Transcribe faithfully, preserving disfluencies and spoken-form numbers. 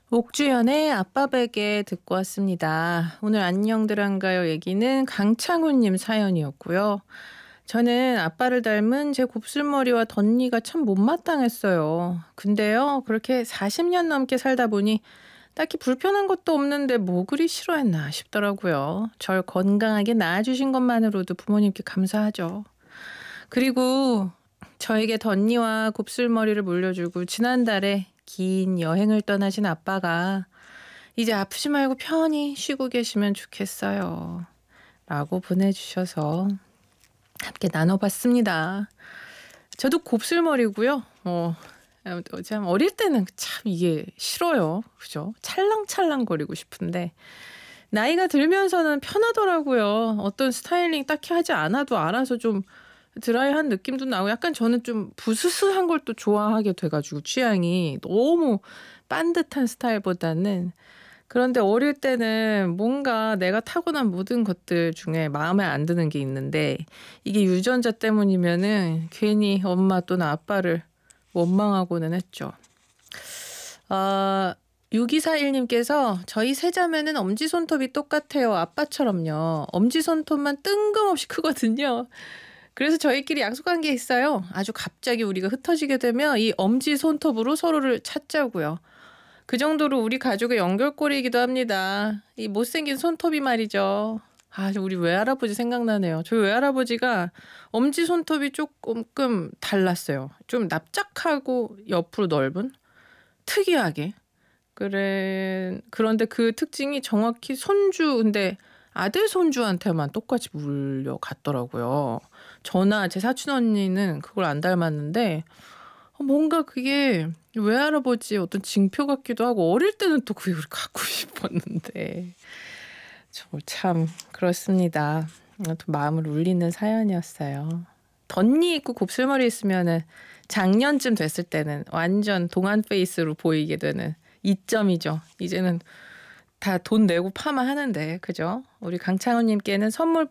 옥주연의 아빠 베개 듣고 왔습니다. 오늘 안녕들 한가요 얘기는 강창훈님 사연이었고요. 저는 아빠를 닮은 제 곱슬머리와 덧니가 참 못마땅했어요. 근데요, 그렇게 사십 년 넘게 살다 보니 딱히 불편한 것도 없는데 뭐 그리 싫어했나 싶더라고요. 절 건강하게 낳아주신 것만으로도 부모님께 감사하죠. 그리고 저에게 덧니와 곱슬머리를 물려주고 지난달에 긴 여행을 떠나신 아빠가 이제 아프지 말고 편히 쉬고 계시면 좋겠어요. 라고 보내주셔서 함께 나눠봤습니다. 저도 곱슬머리고요. 어, 참 어릴 때는 참 이게 싫어요. 그죠? 찰랑찰랑거리고 싶은데 나이가 들면서는 편하더라고요. 어떤 스타일링 딱히 하지 않아도 알아서 좀 드라이한 느낌도 나고 약간 저는 좀 부스스한 걸 또 좋아하게 돼가지고 취향이 너무 반듯한 스타일보다는. 그런데 어릴 때는 뭔가 내가 타고난 모든 것들 중에 마음에 안 드는 게 있는데 이게 유전자 때문이면은 괜히 엄마 또는 아빠를 원망하고는 했죠. 아, 육이사일님께서 저희 세자매는 엄지손톱이 똑같아요. 아빠처럼요. 엄지손톱만 뜬금없이 크거든요. 그래서 저희끼리 약속한 게 있어요. 아주 갑자기 우리가 흩어지게 되면 이 엄지손톱으로 서로를 찾자고요. 그 정도로 우리 가족의 연결고리이기도 합니다. 이 못생긴 손톱이 말이죠. 아, 우리 외할아버지 생각나네요. 저희 외할아버지가 엄지손톱이 조금 달랐어요. 좀 납작하고 옆으로 넓은? 특이하게. 그래, 그런데 그 특징이 정확히 손주, 근데 아들 손주한테만 똑같이 물려갔더라고요. 저나 제 사촌 언니는 그걸 안 닮았는데 뭔가 그게 외할아버지의 어떤 징표 같기도 하고 어릴 때는 또 그걸 갖고 싶었는데 참 그렇습니다. 또 마음을 울리는 사연이었어요. 덧니 있고 곱슬머리 있으면은 작년쯤 됐을 때는 완전 동안 페이스로 보이게 되는 이점이죠. 이제는 다 돈 내고 파마하는데 그죠? 우리 강창훈님께는 선물